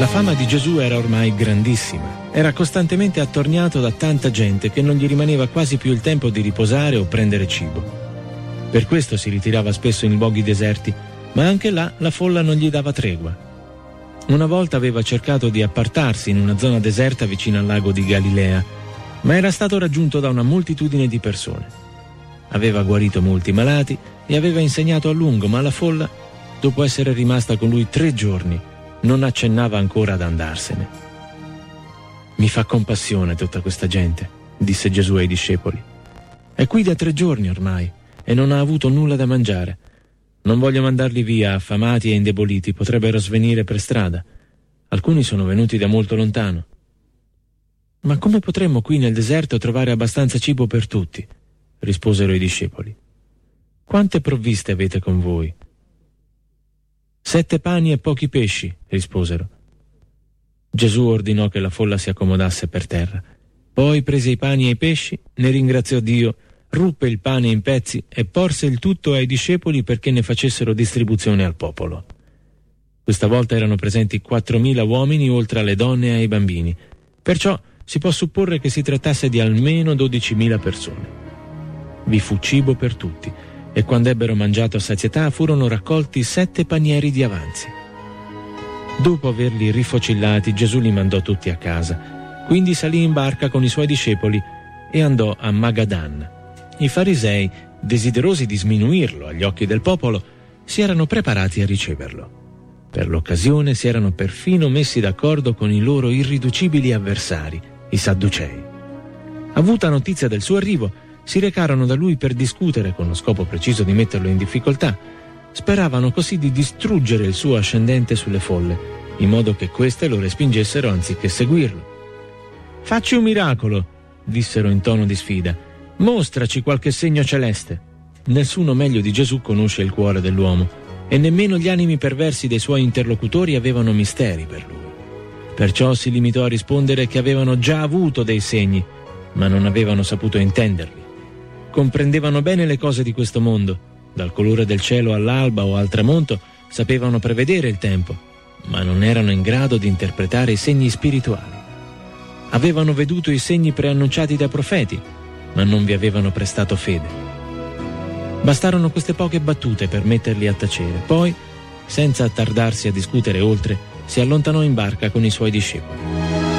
La fama di Gesù era ormai grandissima. Era costantemente attorniato da tanta gente che non gli rimaneva quasi più il tempo di riposare o prendere cibo. Per questo si ritirava spesso in luoghi deserti, ma anche là la folla non gli dava tregua. Una volta aveva cercato di appartarsi in una zona deserta vicino al lago di Galilea, ma era stato raggiunto da una moltitudine di persone. Aveva guarito molti malati e aveva insegnato a lungo, ma la folla, dopo essere rimasta con lui 3 giorni, non accennava ancora ad andarsene. «Mi fa compassione tutta questa gente», disse Gesù ai discepoli. «È qui da 3 giorni ormai e non ha avuto nulla da mangiare. Non voglio mandarli via affamati e indeboliti, potrebbero svenire per strada. Alcuni sono venuti da molto lontano». «Ma come potremmo qui nel deserto trovare abbastanza cibo per tutti?» risposero i discepoli. «Quante provviste avete con voi?» 7 pani e pochi pesci, risposero. Gesù ordinò che la folla si accomodasse per terra. Poi prese i pani e i pesci, ne ringraziò Dio, ruppe il pane in pezzi e porse il tutto ai discepoli perché ne facessero distribuzione al popolo. Questa volta erano presenti 4.000 uomini oltre alle donne e ai bambini, perciò si può supporre che si trattasse di almeno 12.000 persone. Vi fu cibo per tutti, e quando ebbero mangiato a sazietà furono raccolti 7 panieri di avanzi. Dopo averli rifocillati, Gesù li mandò tutti a casa. Quindi salì in barca con i suoi discepoli e andò a Magadan. I farisei, desiderosi di sminuirlo agli occhi del popolo, si erano preparati a riceverlo. Per l'occasione si erano perfino messi d'accordo con i loro irriducibili avversari, i Sadducei. Avuta notizia del suo arrivo, si recarono da lui per discutere con lo scopo preciso di metterlo in difficoltà. Speravano così di distruggere il suo ascendente sulle folle, in modo che queste lo respingessero anziché seguirlo. «Facci un miracolo», dissero in tono di sfida. «Mostraci qualche segno celeste». Nessuno meglio di Gesù conosce il cuore dell'uomo, e nemmeno gli animi perversi dei suoi interlocutori avevano misteri per lui. Perciò si limitò a rispondere che avevano già avuto dei segni, ma non avevano saputo intenderli. Comprendevano bene le cose di questo mondo, dal colore del cielo all'alba o al tramonto sapevano prevedere il tempo, ma non erano in grado di interpretare i segni spirituali. Avevano veduto i segni preannunciati dai profeti, ma non vi avevano prestato fede. Bastarono queste poche battute per metterli a tacere. Poi, senza attardarsi a discutere oltre, si allontanò in barca con i suoi discepoli.